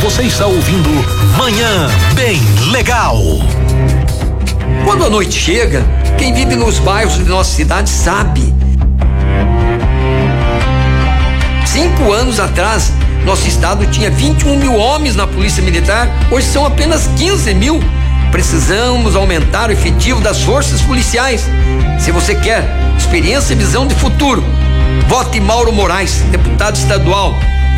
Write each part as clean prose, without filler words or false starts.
Você está ouvindo Manhã Bem Legal. Quando a noite chega, quem vive nos bairros de nossa cidade sabe. 5 anos atrás, nosso estado tinha 21 mil homens na Polícia Militar, hoje são apenas 15 mil. Precisamos aumentar o efetivo das forças policiais. Se você quer experiência e visão de futuro, vote Mauro Moraes, deputado estadual,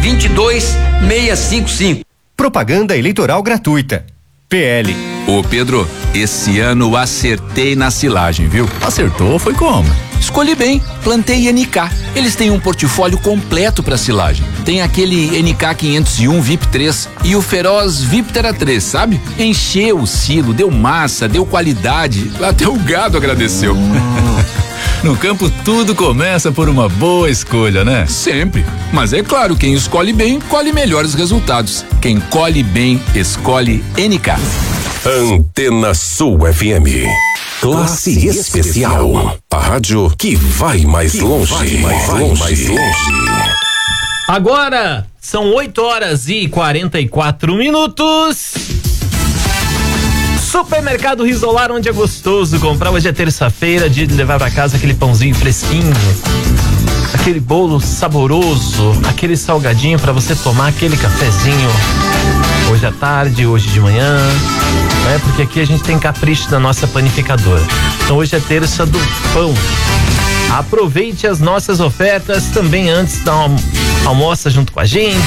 22655. Propaganda eleitoral gratuita. PL. Ô Pedro, esse ano acertei na silagem, viu? Acertou, foi como? Escolhi bem, plantei NK. Eles têm um portfólio completo para silagem. Tem aquele NK 501 VIP 3 e o Feroz Viptera 3, sabe? Encheu o silo, deu massa, deu qualidade, até o gado agradeceu. No campo tudo começa por uma boa escolha, né? Sempre. Mas é claro, quem escolhe bem, colhe melhores resultados. Quem colhe bem, escolhe NK. Antena Sul FM. Classe especial. A rádio que vai mais longe. Agora são 8h44. Supermercado Risolar, onde é gostoso comprar. Hoje é terça-feira, dia de levar pra casa aquele pãozinho fresquinho, aquele bolo saboroso, aquele salgadinho pra você tomar, aquele cafezinho hoje à tarde, hoje de manhã, né? Porque aqui a gente tem capricho na nossa panificadora. Então hoje é terça do pão. Aproveite as nossas ofertas também antes da almoça junto com a gente.